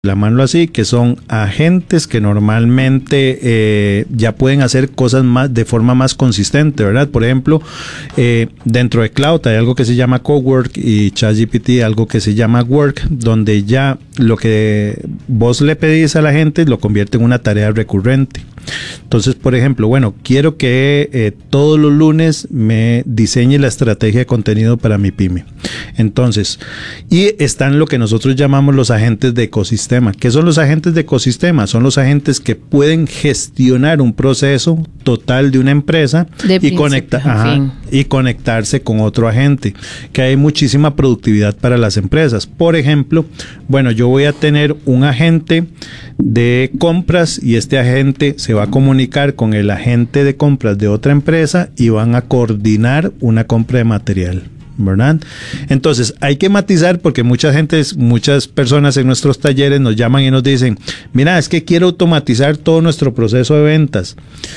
llamarlo así, que son agentes que normalmente ya pueden hacer cosas más de forma más consistente, ¿verdad? Por ejemplo, dentro de Cloud hay algo que se llama Cowork y ChatGPT algo que se llama Work, donde ya lo que vos le pedís a la gente lo convierte en una tarea recurrente. Entonces, por ejemplo, bueno, quiero que todos los lunes me diseñe la estrategia de contenido para mi pyme. Entonces, y están lo que nosotros llamamos los agentes de ecosistema. ¿Qué son los agentes de ecosistema? Son los agentes que pueden gestionar un proceso total de una empresa y conectarse con otro agente, que hay muchísima productividad para las empresas. Por ejemplo, bueno, yo voy a tener un agente de compras y este agente se va a comunicar con el agente de compras de otra empresa y van a coordinar una compra de material, ¿verdad? Entonces hay que matizar porque muchas personas en nuestros talleres nos llaman y nos dicen, mira, es que quiero automatizar todo nuestro proceso de ventas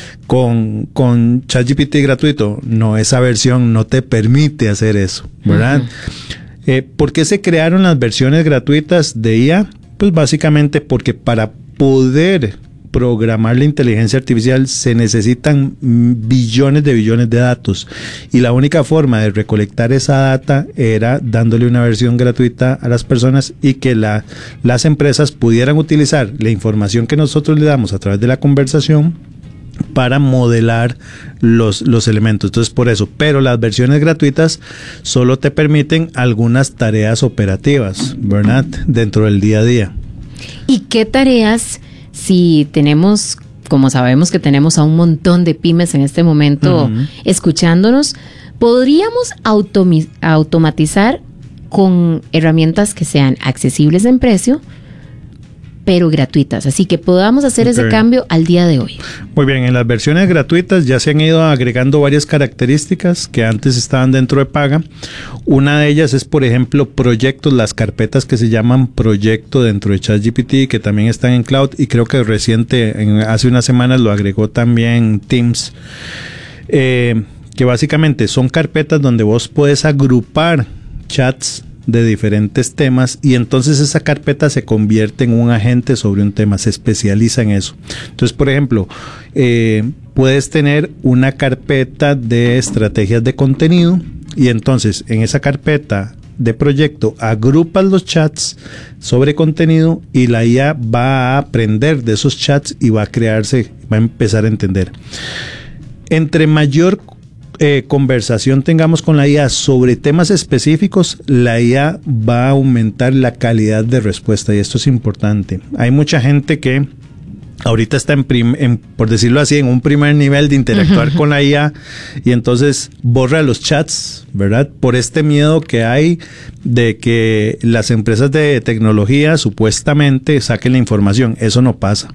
con ChatGPT gratuito. No, esa versión no te permite hacer eso, ¿verdad? ¿Por qué se crearon las versiones gratuitas de IA? Pues básicamente porque para poder programar la inteligencia artificial se necesitan billones de datos y la única forma de recolectar esa data era dándole una versión gratuita a las personas y que las empresas pudieran utilizar la información que nosotros le damos a través de la conversación para modelar los elementos. Entonces, por eso, pero las versiones gratuitas solo te permiten algunas tareas operativas, ¿verdad? Dentro del día a día. ¿Y qué tareas, si tenemos, como sabemos que tenemos a un montón de pymes en este momento escuchándonos, podríamos automatizar con herramientas que sean accesibles en precio, pero gratuitas, así que podamos hacer ese cambio al día de hoy? Muy bien, en las versiones gratuitas ya se han ido agregando varias características que antes estaban dentro de paga. Una de ellas es, por ejemplo, proyectos, las carpetas que se llaman proyecto dentro de ChatGPT, que también están en Cloud, y creo que hace unas semanas lo agregó también Teams, que básicamente son carpetas donde vos puedes agrupar chats de diferentes temas y entonces esa carpeta se convierte en un agente sobre un tema, se especializa en eso. Entonces, por ejemplo, puedes tener una carpeta de estrategias de contenido y entonces en esa carpeta de proyecto agrupas los chats sobre contenido y la IA va a aprender de esos chats y va a empezar a entender. Entre mayor conversación tengamos con la IA sobre temas específicos, la IA va a aumentar la calidad de respuesta y esto es importante. Hay mucha gente que ahorita está por decirlo así, en un primer nivel de interactuar con la IA y entonces borra los chats, ¿verdad? Por este miedo que hay de que las empresas de tecnología supuestamente saquen la información. Eso no pasa.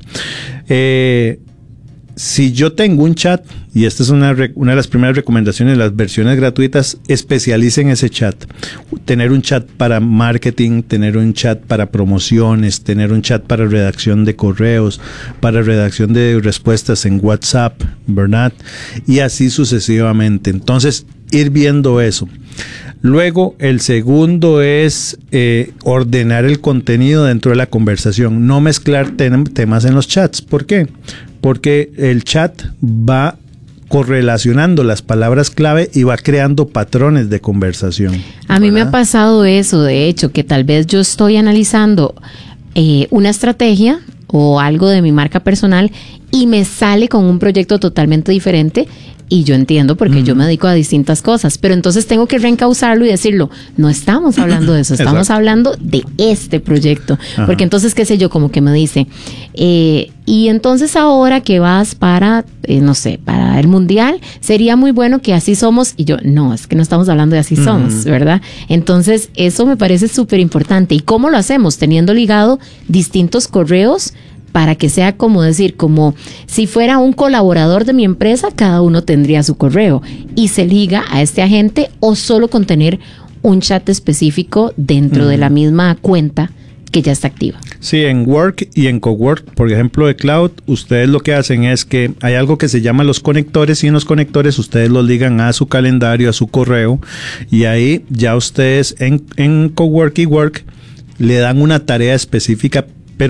Si yo tengo un chat, y esta es una de las primeras recomendaciones de las versiones gratuitas, especialicen ese chat. Tener un chat para marketing, tener un chat para promociones, tener un chat para redacción de correos, para redacción de respuestas en WhatsApp, ¿verdad? Y así sucesivamente. Entonces, ir viendo eso. Luego, el segundo es ordenar el contenido dentro de la conversación. No mezclar temas en los chats. ¿Por qué? Porque el chat va correlacionando las palabras clave y va creando patrones de conversación. A mí me ha pasado eso, de hecho, que tal vez yo estoy analizando una estrategia o algo de mi marca personal y me sale con un proyecto totalmente diferente. Y yo entiendo porque yo me dedico a distintas cosas, pero entonces tengo que reencauzarlo y decirlo, no estamos hablando de eso, estamos hablando de este proyecto. Ajá. Porque entonces, qué sé yo, como que me dice, y entonces ahora que vas para, no sé, para el mundial, sería muy bueno que así somos. Y yo, no, es que no estamos hablando de así somos, ¿verdad? Entonces, eso me parece súper importante. ¿Y cómo lo hacemos? Teniendo ligado distintos correos para que sea como decir, como si fuera un colaborador de mi empresa, cada uno tendría su correo y se liga a este agente, o solo con tener un chat específico dentro de la misma cuenta que ya está activa. Sí, en Work y en Cowork, por ejemplo, de Cloud, ustedes lo que hacen es que hay algo que se llama los conectores, y en los conectores ustedes los ligan a su calendario, a su correo, y ahí ya ustedes en Cowork y Work le dan una tarea específica